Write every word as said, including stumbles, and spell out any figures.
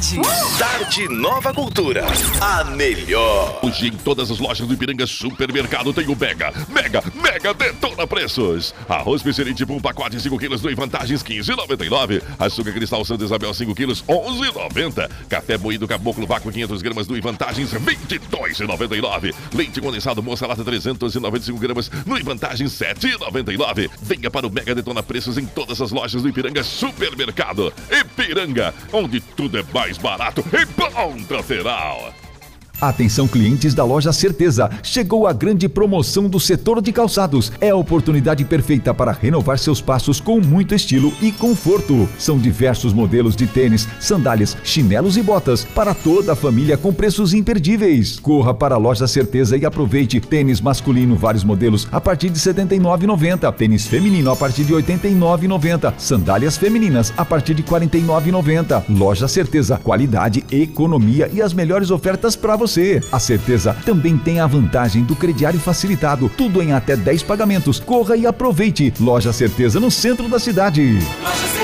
Tarde. Tarde Nova Cultura. A melhor. Hoje em todas as lojas do Ipiranga Supermercado tem o Mega, Mega, Mega Detona Preços. Arroz Picerite por um pacote cinco quilos no Vantagens quinze reais e noventa e nove centavos. Açúcar Cristal Santa Isabel cinco quilos onze reais e noventa centavos. Café moído Caboclo Vácuo quinhentas gramas no Vantagens vinte e dois reais e noventa e nove centavos. Leite condensado Moça Lata trezentas e noventa e cinco gramas no Vantagens sete reais e noventa e nove centavos. Venha para o Mega Detona Preços em todas as lojas do Ipiranga Supermercado. Ipiranga, onde tudo é mais barato e ponto final. Atenção clientes da loja Certeza, chegou a grande promoção do setor de calçados. É a oportunidade perfeita para renovar seus passos com muito estilo e conforto. São diversos modelos de tênis, sandálias, chinelos e botas para toda a família com preços imperdíveis. Corra para a loja Certeza e aproveite. Tênis masculino, vários modelos a partir de setenta e nove reais e noventa centavos. Tênis feminino a partir de oitenta e nove reais e noventa centavos. Sandálias femininas a partir de quarenta e nove reais e noventa centavos. Loja Certeza, qualidade, economia e as melhores ofertas para você. Você. A Certeza também tem a vantagem do crediário facilitado, tudo em até dez pagamentos. Corra e aproveite. Loja Certeza no centro da cidade.